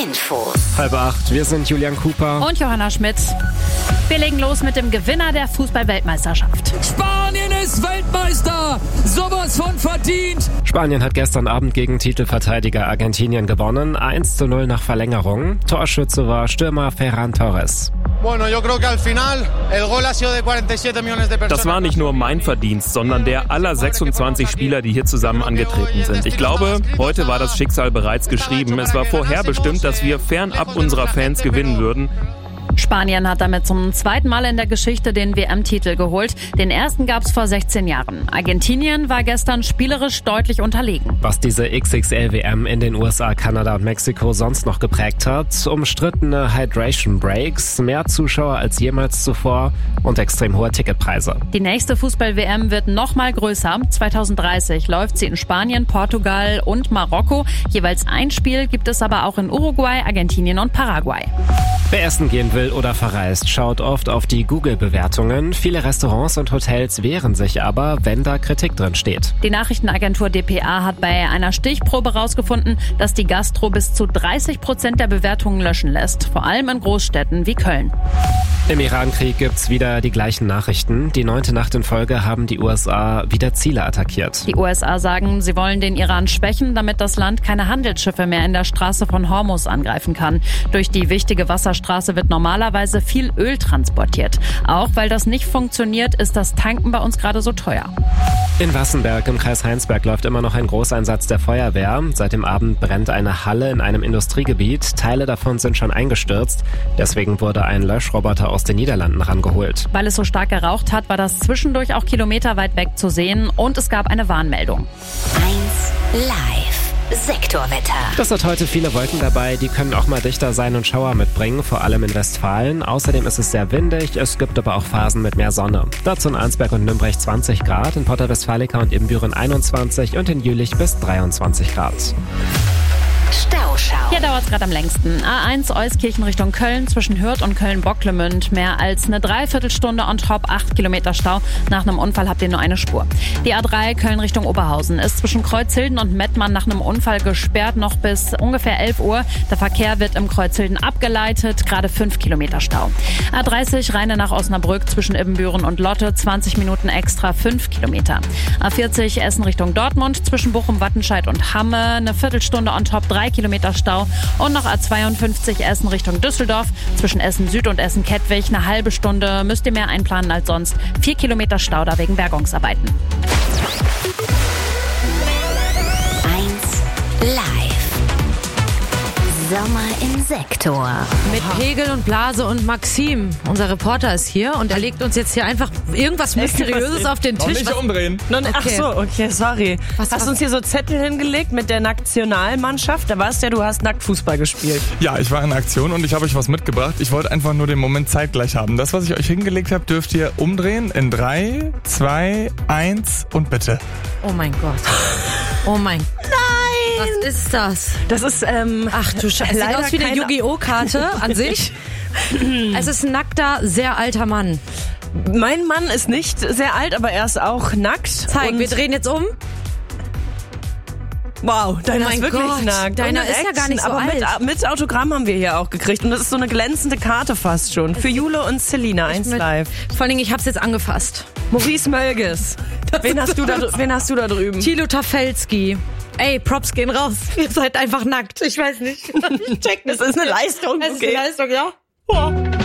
Infos. 7:30, wir sind Julian Cooper und Johanna Schmidt. Wir legen los mit dem Gewinner der Fußball-Weltmeisterschaft. Spanien ist Weltmeister! Sowas von verdient! Spanien hat gestern Abend gegen Titelverteidiger Argentinien gewonnen. 1:0 nach Verlängerung. Torschütze war Stürmer Ferran Torres. Das war nicht nur mein Verdienst, sondern der aller 26 Spieler, die hier zusammen angetreten sind. Ich glaube, heute war das Schicksal bereits geschrieben. Es war vorherbestimmt, dass wir fernab unserer Fans gewinnen würden. Spanien hat damit zum zweiten Mal in der Geschichte den WM-Titel geholt. Den ersten gab es vor 16 Jahren. Argentinien war gestern spielerisch deutlich unterlegen. Was diese XXL-WM in den USA, Kanada und Mexiko sonst noch geprägt hat: umstrittene Hydration Breaks, mehr Zuschauer als jemals zuvor und extrem hohe Ticketpreise. Die nächste Fußball-WM wird noch mal größer. 2030 läuft sie in Spanien, Portugal und Marokko. Jeweils ein Spiel gibt es aber auch in Uruguay, Argentinien und Paraguay. Wer essen gehen will oder verreist, schaut oft auf die Google-Bewertungen. Viele Restaurants und Hotels wehren sich aber, wenn da Kritik drin steht. Die Nachrichtenagentur dpa hat bei einer Stichprobe herausgefunden, dass die Gastro bis zu 30% der Bewertungen löschen lässt. Vor allem in Großstädten wie Köln. Im Irankrieg gibt's wieder die gleichen Nachrichten. Die 9. Nacht in Folge haben die USA wieder Ziele attackiert. Die USA sagen, sie wollen den Iran schwächen, damit das Land keine Handelsschiffe mehr in der Straße von Hormuz angreifen kann. Durch die wichtige Wasserstraße wird normalerweise viel Öl transportiert. Auch weil das nicht funktioniert, ist das Tanken bei uns gerade so teuer. In Wassenberg im Kreis Heinsberg läuft immer noch ein Großeinsatz der Feuerwehr. Seit dem Abend brennt eine Halle in einem Industriegebiet. Teile davon sind schon eingestürzt. Deswegen wurde ein Löschroboter aus den Niederlanden rangeholt. Weil es so stark geraucht hat, war das zwischendurch auch kilometerweit weg zu sehen und es gab eine Warnmeldung. 1 Live. Sektorwetter. Das hat heute viele Wolken dabei, die können auch mal dichter sein und Schauer mitbringen, vor allem in Westfalen. Außerdem ist es sehr windig, es gibt aber auch Phasen mit mehr Sonne. Dazu in Arnsberg und Nürnberg 20 Grad, in Porta Westfalica und Ibbenbüren 21 und in Jülich bis 23 Grad. Stauschau. Hier dauert es gerade am längsten. A1 Euskirchen Richtung Köln zwischen Hürth und Köln-Bocklemünd. Mehr als eine Dreiviertelstunde on top, 8 Kilometer Stau. Nach einem Unfall habt ihr nur eine Spur. Die A3 Köln Richtung Oberhausen ist zwischen Kreuzhilden und Mettmann nach einem Unfall gesperrt, noch bis ungefähr 11 Uhr. Der Verkehr wird im Kreuzhilden abgeleitet, gerade 5 Kilometer Stau. A30 Rheine nach Osnabrück zwischen Ibbenbüren und Lotte, 20 Minuten extra, 5 Kilometer. A40 Essen Richtung Dortmund zwischen Bochum, Wattenscheid und Hamme, eine Viertelstunde on top, 3 Kilometer Stau. Und noch A52 Essen Richtung Düsseldorf zwischen Essen Süd und Essen Kettwig, eine halbe Stunde, müsst ihr mehr einplanen als sonst. 4 Kilometer Stau da wegen Bergungsarbeiten. 1 Live. Sommer im Sektor. Mit Pegel und Blase und Maxim. Unser Reporter ist hier und er legt uns jetzt hier einfach irgendwas Mysteriöses auf den Tisch. Nicht umdrehen. Ach so, okay, sorry. Was Hast du uns hier so Zettel hingelegt mit der Nationalmannschaft? Da warst ja, du hast Nacktfußball gespielt. Ja, ich war in Aktion und ich habe euch was mitgebracht. Ich wollte einfach nur den Moment zeitgleich haben. Das, was ich euch hingelegt habe, dürft ihr umdrehen in 3, 2, 1 und bitte. Oh mein Gott. Oh mein Gott. Was ist das? Das ist, ach du Scheiße, sieht aus wie eine Yu-Gi-Oh! Karte an sich. Es ist ein nackter, sehr alter Mann. Mein Mann ist nicht sehr alt, aber er ist auch nackt. Zeig, wir drehen jetzt um. Wow, deiner Oh mein ist wirklich Gott, nackt. deiner Und ist ja gar nicht so aber alt. Mit Autogramm haben wir hier auch gekriegt. Und das ist so eine glänzende Karte fast schon. Für Jule und Selina, 1 Live. Vor allen Dingen, ich hab's jetzt angefasst. Maurice Mölges. Wen hast du da drüben? Thilo Tafelski. Ey, Props gehen raus. Ihr seid einfach nackt. Ich weiß nicht. Check, das ist eine Leistung. Das ist eine Leistung, ja. Oh.